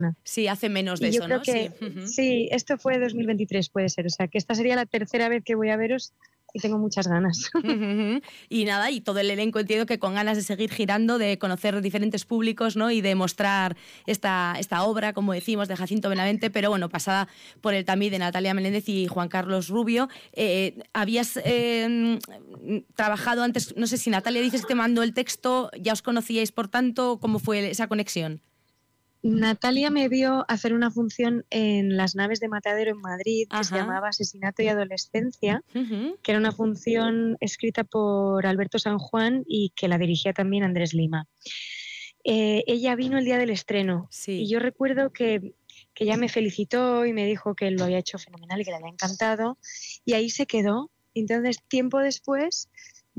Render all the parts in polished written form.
Sí, hace menos de y eso, yo creo ¿no? que Sí. sí, esto fue 2023, puede ser. O sea, que esta sería la tercera vez que voy a veros y tengo muchas ganas. Y nada, y todo el elenco entiendo que con ganas de seguir girando, de conocer diferentes públicos, ¿no? Y de mostrar esta obra, como decimos, de Jacinto Benavente, pero bueno, pasada por el tamiz de Natalia Meléndez y Juan Carlos Rubio. ¿Habías trabajado antes? No sé si Natalia dices que te mandó el texto, ¿ya os conocíais por tanto? ¿Cómo fue esa conexión? Natalia me vio hacer una función en Las Naves de Matadero en Madrid, que se llamaba Asesinato y Adolescencia, que era una función escrita por Alberto San Juan y que la dirigía también Andrés Lima. Ella vino el día del estreno y yo recuerdo que ella me felicitó y me dijo que lo había hecho fenomenal y que le había encantado, y ahí se quedó. Entonces, tiempo después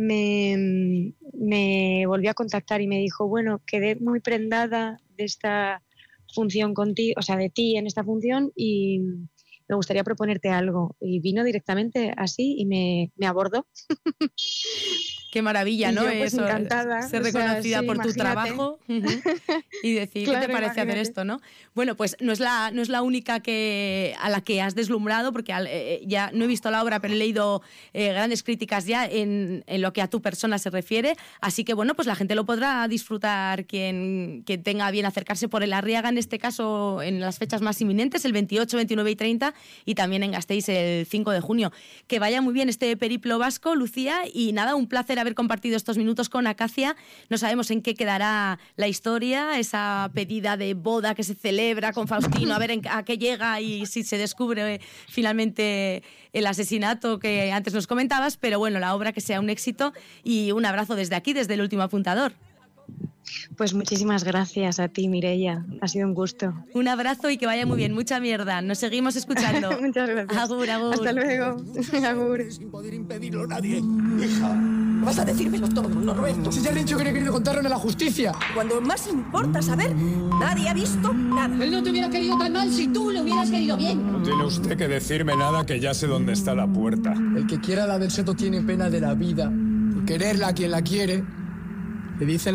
me volvió a contactar y me dijo, bueno, quedé muy prendada de esta función contigo, o sea, de ti en esta función, y me gustaría proponerte algo. Y vino directamente así y me abordó. Qué maravilla, y ¿no? yo, pues, Eso, encantada. ser reconocida por tu trabajo y decir, claro, ¿qué te parece hacer esto, no? Bueno, pues no es la única a la que has deslumbrado, porque ya no he visto la obra, pero he leído grandes críticas ya en lo que a tu persona se refiere. Así que, bueno, pues la gente lo podrá disfrutar quien tenga bien acercarse por el Arriaga, en este caso, en las fechas más inminentes, el 28, 29 y 30, y también en Gasteiz el 5 de junio. Que vaya muy bien este periplo vasco, Lucía, y nada, un placer haber compartido estos minutos con Acacia. No sabemos en qué quedará la historia, esa pedida de boda que se celebra con Faustino, a ver a qué llega y si se descubre finalmente el asesinato que antes nos comentabas, pero bueno, la obra que sea un éxito, y un abrazo desde aquí, desde El Último Apuntador. Pues muchísimas gracias a ti, Mireia. Ha sido un gusto. Un abrazo y que vaya muy bien. Mucha mierda. Nos seguimos escuchando. Muchas gracias. Agur, agur. Hasta luego. Agur. Sin poder impedirlo nadie. Hija, vas a decírmelo todo, Norberto. Si ya le he dicho que no he querido contarlo a la justicia. Cuando más importa saber, nadie ha visto nada. Él no te hubiera querido tan mal si tú lo hubieras querido bien. No tiene usted que decirme nada, que ya sé dónde está la puerta. El que quiera la del seto tiene pena de la vida. Por quererla a quien la quiere, le dicen